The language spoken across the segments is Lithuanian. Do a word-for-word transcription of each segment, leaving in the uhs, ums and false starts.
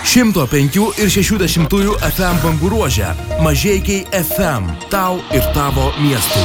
šimto penkių ir šešių dešimtųjų F M bangų ruože. Mažeikiai F M. Tau ir tavo miestui.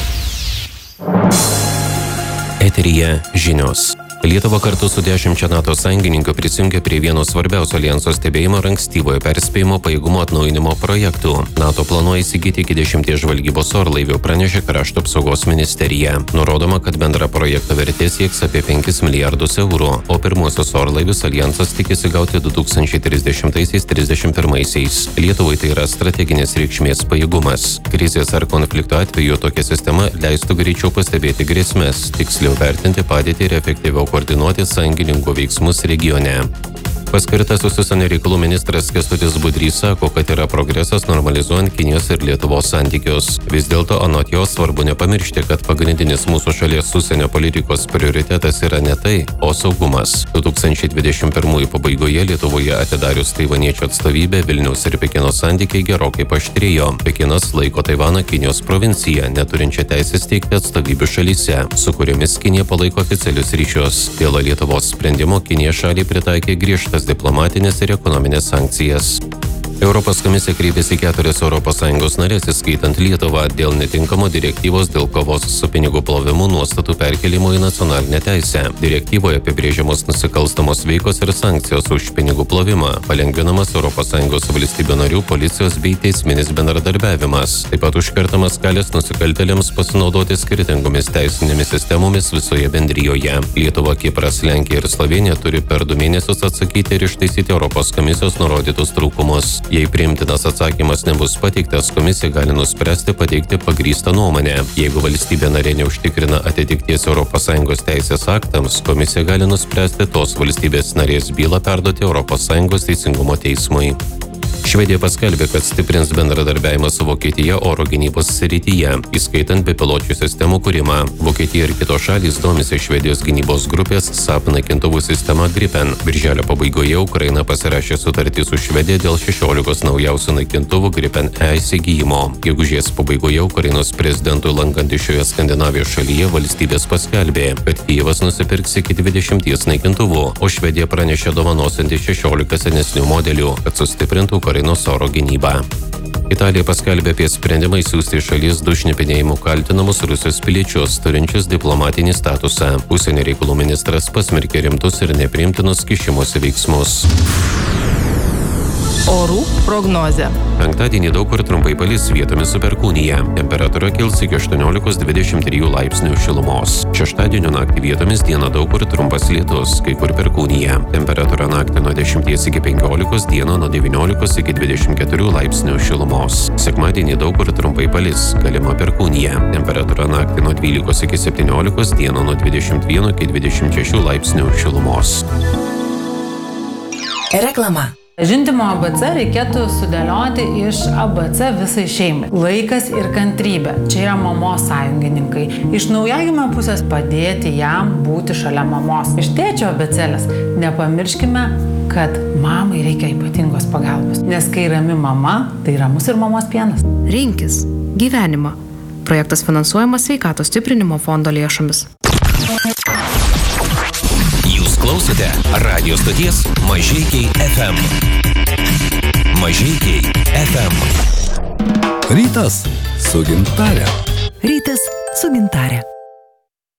Eteryje žinios. Lietuva kartu su dešimčia NATO sąjungininkų prisijungė prie vieno svarbiausio aljanso stebėjimo ir ankstyvojo perspėjimo pajėgumo atnaujinimo projektų. NATO planuoja įsigyti iki dešimties žvalgybos orlaivių, pranešė Krašto apsaugos ministerija. Nurodoma, kad bendra projekto vertė sieks apie penkis milijardus eurų, o pirmuosius orlaivius aljansas tikisi gauti du tūkstančiai trisdešimtaisiais - trisdešimt pirmaisiais. Lietuvai tai yra strateginės reikšmės pajėgumas. Krizės ar konflikto atveju tokia sistema leistų greičiau pastebėti grėsmes, tiksliau vertinti padėtį ir efektyviau koordinuoti sąjungininkų veiksmus regione. Paskirtasis užsienio reikalų ministras Kęstutis Budrys sako, kad yra progresas normalizuojant Kinijos ir Lietuvos santykius. Vis dėlto anot jo svarbu nepamiršti, kad pagrindinis mūsų šalies užsienio politikos prioritetas yra ne tai, o saugumas. du tūkstančiai dvidešimt pirmųjų pabaigoje Lietuvoje atidarius taivaniečių atstovybę Vilniaus ir Pekino santykiai gerokai paaštrėjo. Pekinas laiko Taivaną Kinijos provincija, neturinčią teisės steigti atstovybių šalyse, su kuriomis Kinija palaiko oficialius ryšius. Dėl Lietuvos sprendimo Kinija šaliai pritaikė griežtas diplomatinės ir ekonominės sankcijas. Europos komisija kreipėsi į keturias Europos Sąjungos narės, įskaitant Lietuvą, dėl netinkamo direktyvos dėl kovos su pinigų plovimu nuostatų perkelimo į nacionalinę teisę. Direktyvoje apibrėžiamos nusikalstamos veikos ir sankcijos už pinigų plovimą, palengvinamas Europos Sąjungos valstybių narių policijos bei teisminis bendradarbiavimas. Taip pat užkertamas kelias nusikaltėliams pasinaudoti skirtingomis teisinėmis sistemomis visoje bendrijoje. Lietuva, Kipras, Lenkija ir Slovėnija turi per du mėnesius atsakyti ir ištaisyti Europos komisijos nurodytus trūkumus. Jei priimtinas atsakymas nebus pateiktas, komisija gali nuspręsti pateikti pagrįstą nuomonę. Jeigu valstybė narė neužtikrina atitikties Europos Sąjungos teisės aktams, komisija gali nuspręsti tos valstybės narės bylą perduoti Europos Sąjungos teisingumo teismui. Švedija paskelbė, kad stiprins bendradarbiavimą su Vokietija oro gynybos srityje, įskaitant bepiločių sistemų kūrimą. Vokietija ir kitos šalys domisi Švedijos gynybos grupės S A P naikintuvų sistema Gripen. Birželio pabaigoje Ukraina pasirašė sutartį su Švedija dėl šešiolikos naujausių naikintuvų Gripen E įsigijimo. Gegužės pabaigoje Ukrainos prezidentui lankantis šioje Skandinavijos šalyje valstybės paskelbė, kad Kijevas nusipirks iki dvidešimties naikintuvų, o Švedija pranešė dovanosianti šešiolika senesnių modelių, kad sustiprintų Ukrainos oro gynybą. Italija paskelbė apie sprendimą įsiųsti iš šalies du šnipinėjimu kaltinamus Rusijos piliečius, turinčius diplomatinį statusą. Užsienio reikalų ministras pasmerkė rimtus ir nepriimtinus kišimosi veiksmus. Orų prognozė. Penktadienį daug kur trumpai palis, vietomis su perkūnija. Temperatūra kils iki aštuoniolikos dvidešimt trijų laipsnių šilumos. Šeštadienio naktį vietomis dieną daug kur trumpas lietus, kai kur perkūnija. Temperatūra naktį nuo dešimties iki penkiolikos, dieną nuo devyniolikos iki dvidešimt keturių laipsnių šilumos. Sekmadienį daug kur trumpai palis, galima perkūnija. Temperatūra naktį nuo dvylikos iki septyniolikos, dieną nuo dvidešimt vieno iki dvidešimt šešių laipsnių šilumos. Reklama. Žindymo A B C reikėtų sudėlioti iš A B C visai šeimai. Laikas ir kantrybė. Čia yra mamos sąjungininkai. Iš naujagimio pusės padėti jam būti šalia mamos. Iš tėčio abėcėlės nepamirškime, kad mamai reikia ypatingos pagalbos. Nes kai rami mama, tai ramus ir mamos pienas. Rinkis gyvenimą. Projektas finansuojamas Sveikatos stiprinimo fondo lėšomis. Jūs klausote radio stoties Mažeikiai F M. Mažeikiai F M. Rytas su gintare. Rytas su gintare.